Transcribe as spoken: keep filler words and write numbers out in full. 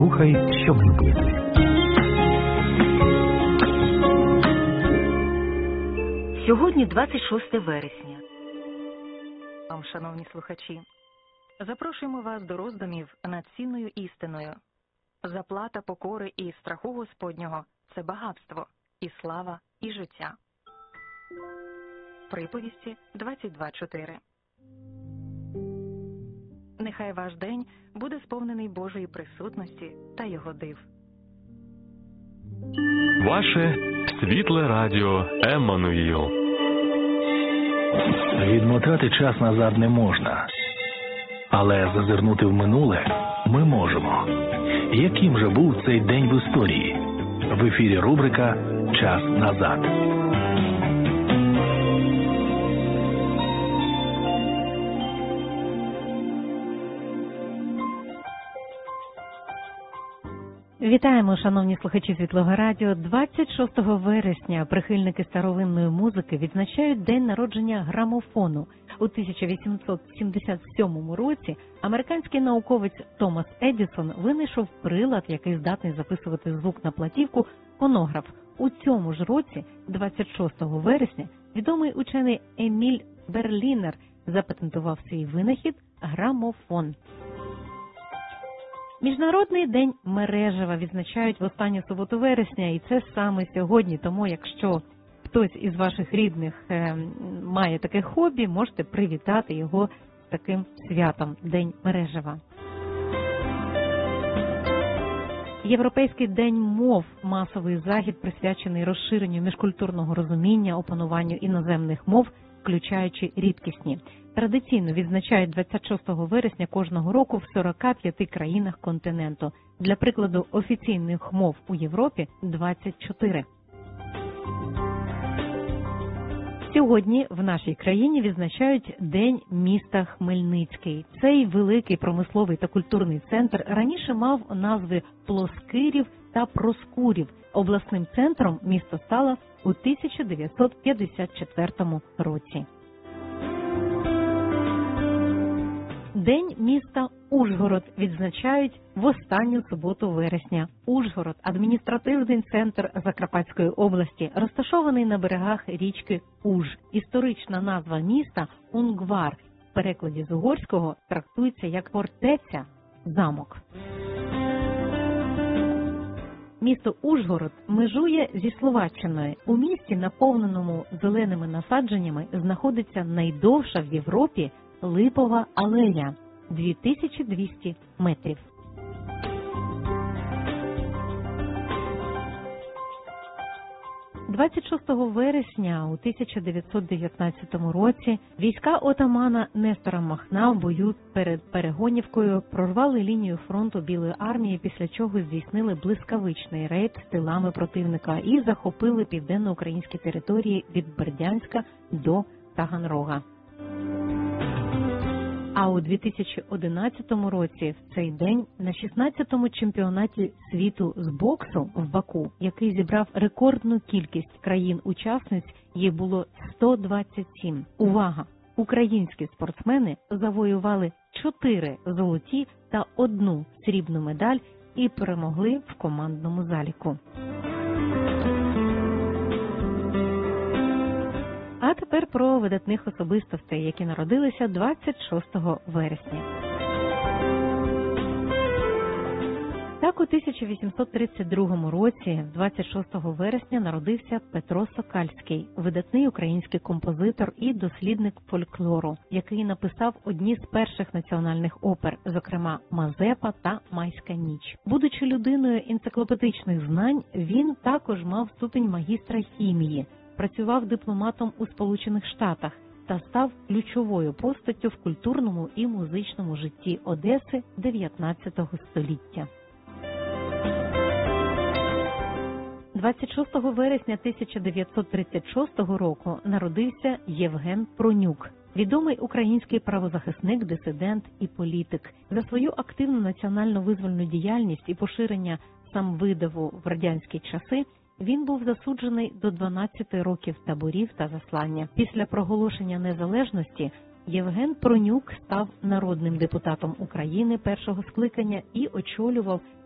Слухай, щоб любити. Сьогодні двадцять шосте вересня. Вам, шановні слухачі, запрошуємо вас до роздумів над цінною істиною. Заплата покори і страху Господнього – це багатство, і слава, і життя. Приповісті двадцять два чотири. Нехай ваш день буде сповнений Божої присутності та Його див. Ваше світле радіо Еммануїл. Відмотати час назад не можна. Але зазирнути в минуле ми можемо. Яким же був цей день в історії? В ефірі рубрика «Час назад». Вітаємо, шановні слухачі Світлого радіо. двадцять шостого вересня прихильники старовинної музики відзначають день народження грамофону. У тисяча вісімсот сімдесят сьомому році американський науковець Томас Едісон винайшов прилад, який здатний записувати звук на платівку, фонограф. У цьому ж році, двадцять шостого вересня, відомий учений Еміль Берлінер запатентував свій винахід – грамофон. Міжнародний день мережева відзначають в останню суботу вересня, і це саме сьогодні. Тому, якщо хтось із ваших рідних е, має таке хобі, можете привітати його з таким святом – День мережева. Європейський день мов – масовий захід, присвячений розширенню міжкультурного розуміння, опануванню іноземних мов, включаючи рідкісні. Традиційно відзначають двадцять шостого вересня кожного року в сорока п'яти країнах континенту. Для прикладу, офіційних мов у Європі – двадцять чотири. Сьогодні в нашій країні відзначають День міста Хмельницький. Цей великий промисловий та культурний центр раніше мав назви Плоскирів та Проскурів. Обласним центром місто стало у тисяча дев'ятсот п'ятдесят четвертому році. День міста Ужгород відзначають в останню суботу вересня. Ужгород – адміністративний центр Закарпатської області, розташований на берегах річки Уж. Історична назва міста – Унгвар. В перекладі з угорського трактується як фортеця, замок. Місто Ужгород межує зі Словаччиною. У місті, наповненому зеленими насадженнями, знаходиться найдовша в Європі липова алея – дві тисячі двісті метрів. двадцять шостого вересня у тисяча дев'ятсот дев'ятнадцятому році війська отамана Нестора Махна в бою перед Перегонівкою прорвали лінію фронту Білої армії, після чого здійснили блискавичний рейд з тилами противника і захопили південно-українські території від Бердянська до Таганрога. А у дві тисячі одинадцятому році в цей день на шістнадцятому чемпіонаті світу з боксу в Баку, який зібрав рекордну кількість країн-учасниць, їх було сто двадцять сім. Увага! Українські спортсмени завоювали чотири золоті та одну срібну медаль і перемогли в командному заліку. А тепер про видатних особистостей, які народилися двадцять шостого вересня. Так, у тисяча вісімсот тридцять другому році, двадцять шостого вересня, народився Петро Сокальський, видатний український композитор і дослідник фольклору, який написав одні з перших національних опер, зокрема «Мазепа» та «Майська ніч». Будучи людиною енциклопедичних знань, він також мав ступінь магістра хімії, працював дипломатом у Сполучених Штатах та став ключовою постаттю в культурному і музичному житті Одеси дев'ятнадцятого століття. двадцять шостого вересня тисяча дев'ятсот тридцять шостого року народився Євген Пронюк, відомий український правозахисник, дисидент і політик. За свою активну національно-визвольну діяльність і поширення самвидаву в радянські часи він був засуджений до дванадцяти років таборів та заслання. Після проголошення незалежності Євген Пронюк став народним депутатом України першого скликання і очолював